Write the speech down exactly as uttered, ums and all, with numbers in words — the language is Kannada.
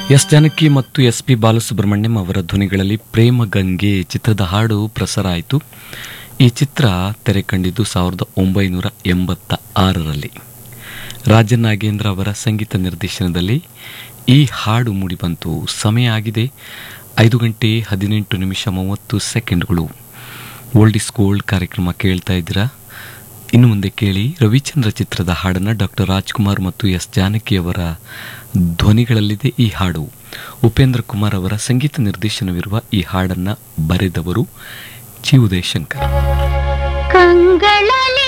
ಎಸ್ ಜಾನಕಿ ಮತ್ತು ಎಸ್ ಪಿ ಬಾಲಸುಬ್ರಹ್ಮಣ್ಯಂ ಅವರ ಧ್ವನಿಗಳಲ್ಲಿ ಪ್ರೇಮ ಗಂಗೆ ಚಿತ್ರದ ಹಾಡು ಪ್ರಸಾರ ಆಯಿತು. ಈ ಚಿತ್ರ ತೆರೆ ಕಂಡಿದ್ದು ಸಾವಿರದ ಒಂಬೈನೂರ ಎಂಬತ್ತ ಆರರಲ್ಲಿ. ರಾಜನ್ ನಾಗೇಂದ್ರ ಅವರ ಸಂಗೀತ ನಿರ್ದೇಶನದಲ್ಲಿ ಈ ಹಾಡು ಮೂಡಿಬಂತು. ಸಮಯ ಆಗಿದೆ ಐದು ಗಂಟೆ ಹದಿನೆಂಟು ನಿಮಿಷ ಮೂವತ್ತು ಸೆಕೆಂಡ್ಗಳು. ಓಲ್ಡ್ ಇಸ್ ಗೋಲ್ಡ್ ಕಾರ್ಯಕ್ರಮ ಕೇಳ್ತಾ ಇದ್ದೀರಾ. ಇನ್ನು ಮುಂದೆ ಕೇಳಿ ರವಿಚಂದ್ರ ಚಿತ್ರದ ಹಾಡನ್ನು. ಡಾಕ್ಟರ್ ರಾಜ್ಕುಮಾರ್ ಮತ್ತು ಎಸ್ ಜಾನಕಿ ಅವರ ಧ್ವನಿಗಳಲ್ಲಿದೆ ಈ ಹಾಡು. ಉಪೇಂದ್ರ ಕುಮಾರ್ ಅವರ ಸಂಗೀತ ನಿರ್ದೇಶನವಿರುವ ಈ ಹಾಡನ್ನು ಬರೆದವರು ಚಿ ಉದಯಶಂಕರ್. ಕಂಗಳಲ್ಲಿ